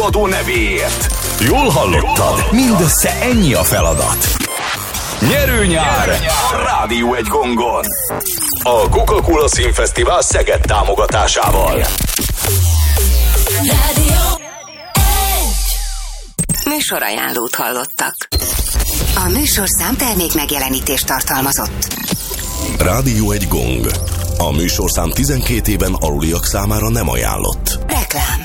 előadó nevéért. Jól hallottad? Mindössze ennyi a feladat. Nyerő nyár a Rádió egy gongon. A Coca-Cola Színfesztivál Szeged támogatásával. Rádió 1. Műsorajánlót hallottak. A műsorszám termék megjelenítést tartalmazott. Rádió egy gong. A műsorszám 12 éven aluliak számára nem ajánlott. Reklám.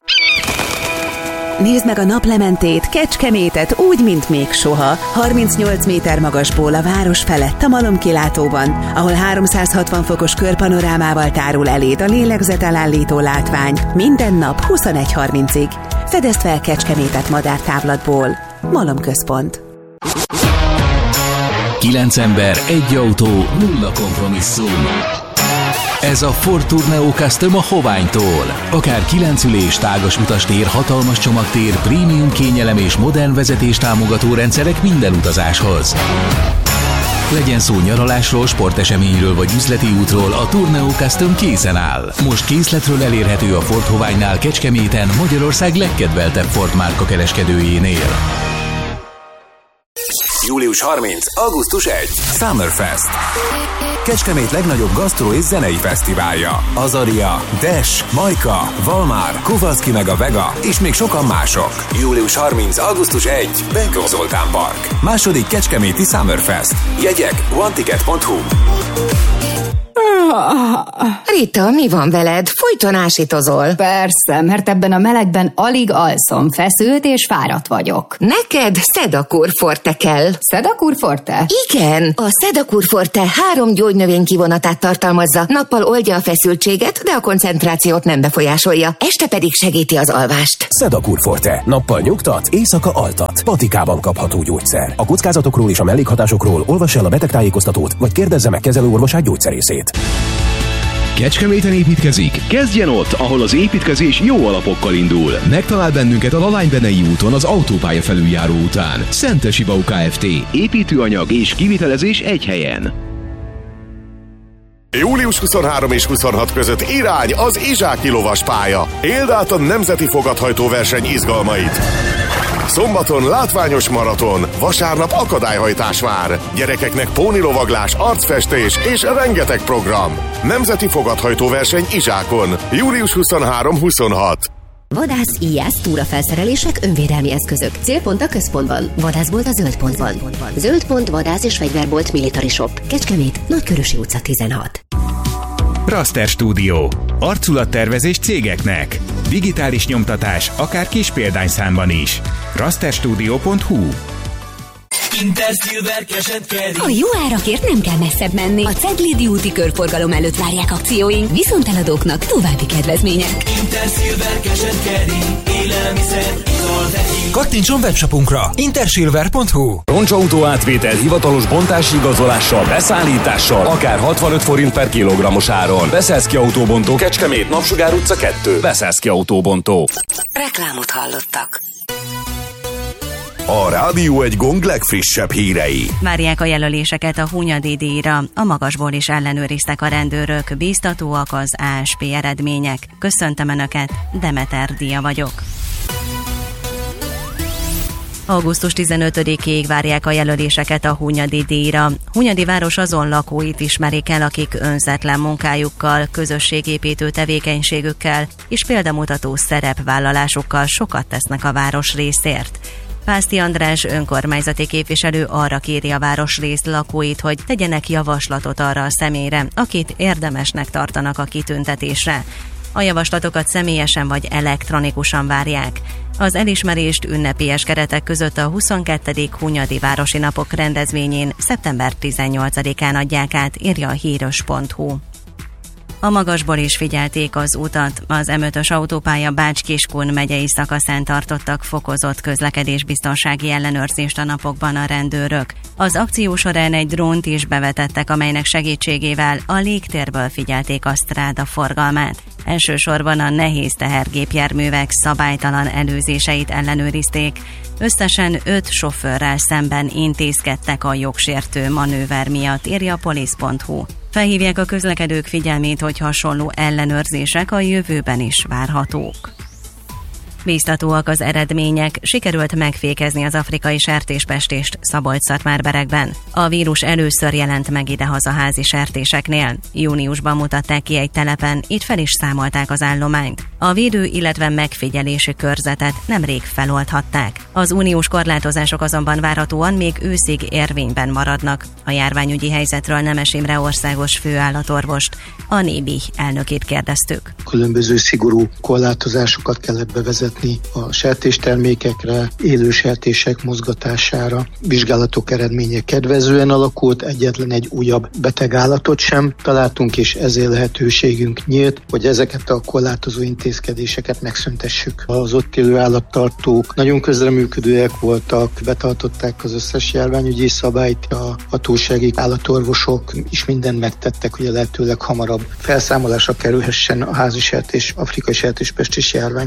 Nézd meg a naplementét, Kecskemétet úgy, mint még soha. 38 méter magasból a város felett a malomkilátóban, ahol 360 fokos körpanorámával tárul eléd a lélegzetelállító látvány. Minden nap 21:30-ig. Fedezd fel Kecskemétet madártávlatból. Malomközpont. 9 ember, egy autó, nulla kompromisszum. Ez a Ford Tourneo Custom a Hoványtól. Akár 9 ülés, tágas utastér, hatalmas csomagtér, prémium kényelem és modern vezetés támogató rendszerek minden utazáshoz. Legyen szó nyaralásról, sporteseményről vagy üzleti útról, a Tourneo Custom készen áll. Most készletről elérhető a Ford Hoványnál Kecskeméten, Magyarország legkedveltebb Ford márka kereskedőjénél. Július 30, augusztus 1. Summerfest. Kecskemét legnagyobb gasztró és zenei fesztiválja. Azaria, Dash, Majka, Valmár, Kovalszki meg a Vega és még sokan mások. Július 30, augusztus 1. Benkó Zoltán Park. Második kecskeméti Summerfest. Jegyek oneticket.hu. Rita, mi van veled? Folyton ásítozol. Persze, mert ebben a melegben alig alszom, feszült és fáradt vagyok. Neked Sedakur Forte kell. Sedakur Forte? Igen, a Sedakur Forte 3 gyógynövény-kivonatát tartalmazza. Nappal oldja a feszültséget, de a koncentrációt nem befolyásolja. Este pedig segíti az alvást. Sedakur Forte. Nappal nyugtat, éjszaka altat. Patikában kapható gyógyszer. A kockázatokról és a mellékhatásokról olvassa el a betegtájékoztatót, vagy kérdezze meg kezelőorvosát gyógyszerészét. Kecskeméten építkezik? Kezdjen ott, ahol az építkezés jó alapokkal indul. Megtalál bennünket a Lalánybenei úton az autópálya felüljáró után. Szentesi Bau Kft. Építőanyag és kivitelezés egy helyen. Július 23 és 26 között irány az Izsáki lovaspálya. Éld át a nemzeti fogathajtóverseny izgalmait. Szombaton látványos maraton, vasárnap akadályhajtás vár. Gyerekeknek pónilovaglás, arcfestés és rengeteg program. Nemzeti fogathajtóverseny Izsákon. Július 23-26. Vadász, íjász, túrafelszerelések, önvédelmi eszközök. Célpont a központban. Vadászbolt a Zöldpontban. Zöldpont, vadász és fegyverbolt, Military Shop. Kecskemét, Nagykörösi utca 16. Raster Studio. Arculattervezés cégeknek. Digitális nyomtatás, akár kis példányszámban is. rasterstudio.hu. Intersilver kesedkedik. A jó árakért nem kell messzebb menni. A Ceglidi úti körforgalom előtt várják akcióink, viszont eladóknak további kedvezmények. Intersilver kesedkedik. Élelmiszer, ital, vegyél. Kattintson webshopunkra intersilver.hu. Roncsautó átvétel hivatalos bontási igazolással, beszállítással, akár 65 forint per kilogrammos áron. Beszeszki Autóbontó, Kecskemét, Napsugár utca 2. Beszeszki Autóbontó. Reklámot hallottak. A Rádió egy gong legfrissebb hírei. Várják a jelöléseket a Hunyadi díjra. A magasból is ellenőriztek a rendőrök. Bíztatóak az ASP eredmények. Köszöntöm Önöket, Demeter Dia vagyok. Augusztus 15-ig várják a jelöléseket a Hunyadi díjra. Hunyadi város azon lakóit ismerik el, akik önzetlen munkájukkal, közösségépítő tevékenységükkel és példamutató szerepvállalásukkal sokat tesznek a városrészért. Pászti András önkormányzati képviselő arra kéri a városrész lakóit, hogy tegyenek javaslatot arra a személyre, akit érdemesnek tartanak a kitüntetésre. A javaslatokat személyesen vagy elektronikusan várják. Az elismerést ünnepélyes keretek között a 22. Hunyadi Városi Napok rendezvényén szeptember 18-án adják át, írja a híros.hu. A magasból is figyelték az utat. Az M5-ös autópálya Bács-Kiskun megyei szakaszán tartottak fokozott közlekedésbiztonsági ellenőrzést a napokban a rendőrök. Az akció során egy drónt is bevetettek, amelynek segítségével a légtérből figyelték a stráda forgalmát. Elsősorban a nehéz tehergépjárművek szabálytalan előzéseit ellenőrizték. Összesen 5 sofőrrel szemben intézkedtek a jogsértő manőver miatt, írja a polisz.hu. Felhívják a közlekedők figyelmét, hogy hasonló ellenőrzések a jövőben is várhatók. Bíztatóak az eredmények, sikerült megfékezni az afrikai sertéspestést Szabolcs-Szatmárberekben. A vírus először jelent meg idehaza házi sertéseknél. Júniusban mutatták ki egy telepen, itt fel is számolták az állományt. A védő, illetve megfigyelési körzetet nemrég feloldhatták. Az uniós korlátozások azonban várhatóan még őszig érvényben maradnak. A járványügyi helyzetről Nemes Imre országos főállatorvost, a NÉBI elnökét kérdeztük. Különböző szigorú korlátozásokat kellett bevezetni a sertéstermékekre, élő sertések mozgatására. Vizsgálatok eredménye kedvezően alakult, egyetlen egy újabb betegállatot sem találtunk, és ezért lehetőségünk nyílt, hogy ezeket a korlátozó intézkedéseket megszüntessük. Az ott élő állattartók nagyon közreműködőek voltak, betartották az összes járványügyi szabályt, a hatósági állatorvosok is mindent megtettek, hogy a lehetőleg hamarabb felszámolásra kerülhessen a házi sertés, afrikai sertéspestis járvány.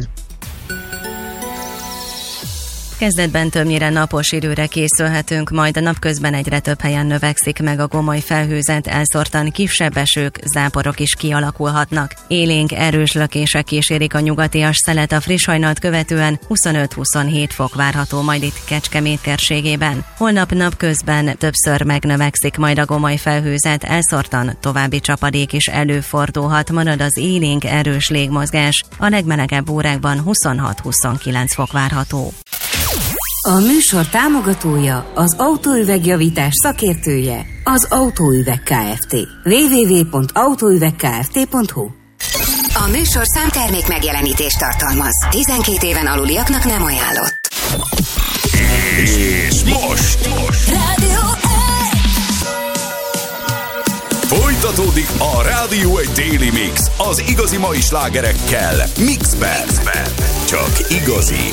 Kezdetben többnyire napos időre készülhetünk, majd a napközben egyre több helyen növekszik meg a gomoly felhőzet, elszórtan kisebb esők, záporok is kialakulhatnak. Élénk, erős lökések kísérik a nyugatias szelet, a friss hajnalt követően 25-27 fok várható majd itt Kecskemét térségében. Holnap napközben többször megnövekszik majd a gomoly felhőzet, elszórtan további csapadék is előfordulhat, marad az élénk, erős légmozgás, a legmelegebb órákban 26-29 fok várható. A műsor támogatója, az autóüvegjavítás szakértője, az Autóüveg Kft. www.autóüvegkft.hu. A műsor számtermék megjelenítést tartalmaz. 12 éven aluliaknak nem ajánlott. És most Rádió folytatódik a Rádió egy Daily Mix az igazi mai slágerekkel Mixben. Csak igazi